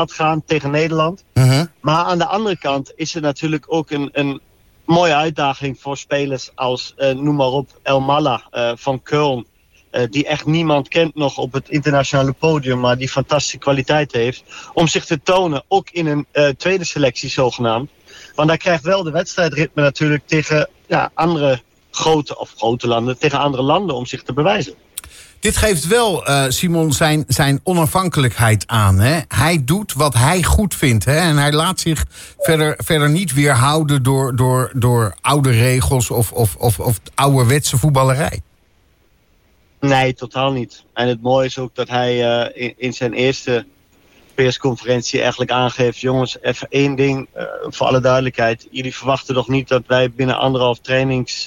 gaan tegen Nederland. Maar aan de andere kant is er natuurlijk ook een mooie uitdaging voor spelers als, noem maar op, El Malla van Köln. Die echt niemand kent nog op het internationale podium, maar die fantastische kwaliteit heeft. Om zich te tonen, ook in een tweede selectie zogenaamd. Want hij krijgt wel de wedstrijdritme natuurlijk tegen andere grote landen, tegen andere landen om zich te bewijzen. Dit geeft wel, Simon, zijn onafhankelijkheid aan. Hè? Hij doet wat hij goed vindt. Hè? En hij laat zich verder niet weerhouden door oude regels of ouderwetse voetballerij. Nee, totaal niet. En het mooie is ook dat hij in zijn eerste persconferentie eigenlijk aangeeft... jongens, even één ding voor alle duidelijkheid. Jullie verwachten toch niet dat wij binnen 1,5 trainings...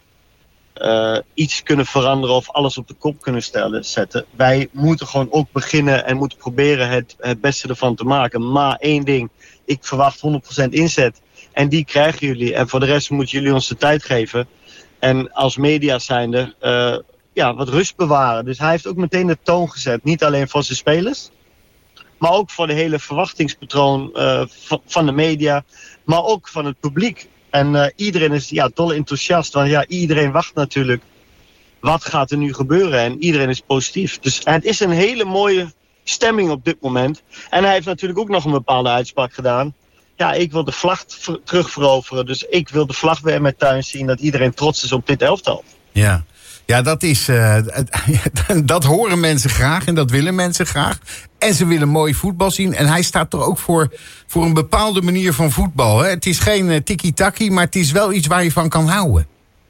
iets kunnen veranderen of alles op de kop kunnen zetten. Wij moeten gewoon ook beginnen en moeten proberen het beste ervan te maken. Maar één ding, ik verwacht 100% inzet. En die krijgen jullie. En voor de rest moeten jullie ons de tijd geven. En als media zijnde wat rust bewaren. Dus hij heeft ook meteen de toon gezet. Niet alleen voor zijn spelers, maar ook voor de hele verwachtingspatroon van de media. Maar ook van het publiek. En iedereen is dol enthousiast, want iedereen wacht natuurlijk. Wat gaat er nu gebeuren? En iedereen is positief. Dus het is een hele mooie stemming op dit moment. En hij heeft natuurlijk ook nog een bepaalde uitspraak gedaan. Ja, ik wil de vlag terugveroveren. Dus ik wil de vlag weer in mijn tuin zien, dat iedereen trots is op dit elftal. Ja, dat is, dat horen mensen graag en dat willen mensen graag. En ze willen mooi voetbal zien. En hij staat er ook voor een bepaalde manier van voetbal. Hè? Het is geen tiki-taki, maar het is wel iets waar je van kan houden.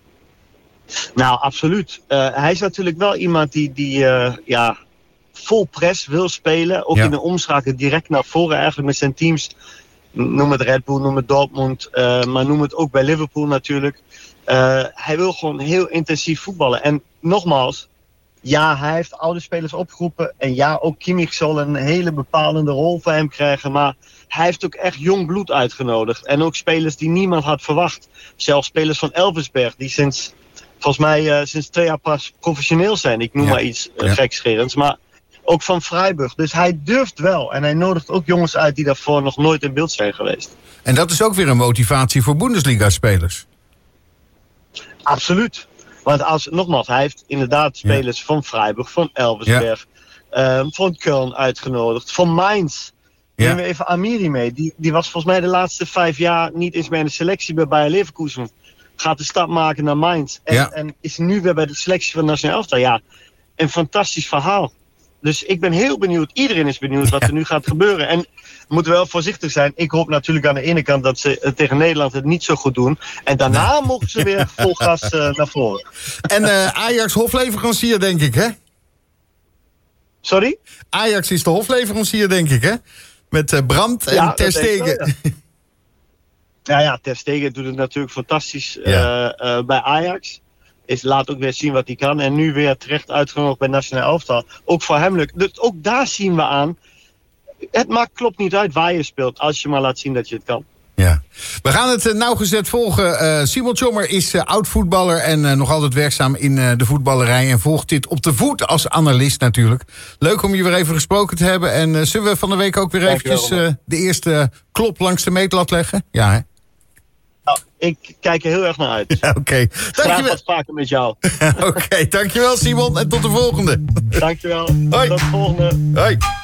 Nou, absoluut. Hij is natuurlijk wel iemand die vol press wil spelen. Ook in de omschakeling direct naar voren eigenlijk met zijn teams. Noem het Red Bull, noem het Dortmund, maar noem het ook bij Liverpool natuurlijk. Hij wil gewoon heel intensief voetballen. En nogmaals, hij heeft oude spelers opgeroepen. En ook Kimmich zal een hele bepalende rol voor hem krijgen. Maar hij heeft ook echt jong bloed uitgenodigd. En ook spelers die niemand had verwacht. Zelfs spelers van Elversberg, die sinds 2 jaar pas professioneel zijn. Ik noem maar iets gekscherends. Maar ook van Freiburg. Dus hij durft wel. En hij nodigt ook jongens uit die daarvoor nog nooit in beeld zijn geweest. En dat is ook weer een motivatie voor Bundesliga-spelers. Absoluut. Want nogmaals, hij heeft inderdaad spelers van Freiburg, van Elversberg, van Köln uitgenodigd, van Mainz. Neem we even Amiri mee. Die was volgens mij de laatste 5 jaar niet eens meer in de selectie bij Bayer Leverkusen. Gaat de stap maken naar Mainz. En is nu weer bij de selectie van Nationaal Elftal. Ja, een fantastisch verhaal. Dus ik ben heel benieuwd. Iedereen is benieuwd wat er nu gaat gebeuren. En we moeten wel voorzichtig zijn. Ik hoop natuurlijk aan de ene kant dat ze tegen Nederland het niet zo goed doen. En daarna mogen ze weer vol gas naar voren. En Ajax hofleverancier, denk ik, hè? Sorry? Ajax is de hofleverancier, denk ik, hè? Met Brandt en Ter Stegen. Ter Stegen doet het natuurlijk fantastisch bij Ajax. Laat ook weer zien wat hij kan. En nu weer terecht uitgenodigd bij Nationaal Elftal. Ook voor hem lukt. Dus ook daar zien we aan. Het klopt niet uit waar je speelt. Als je maar laat zien dat je het kan. Ja. We gaan het nauwgezet volgen. Simon Tjommer is oud-voetballer en nog altijd werkzaam in de voetballerij. En volgt dit op de voet als analist natuurlijk. Leuk om je weer even gesproken te hebben. En zullen we van de week ook weer eventjes de eerste klop langs de meetlat leggen? Ja, hè? Nou, ik kijk er heel erg naar uit. Ja, Oké. Graag wat vaker met jou. Oké, dankjewel Simon en tot de volgende. Dankjewel. Hoi. Tot de volgende. Hoi.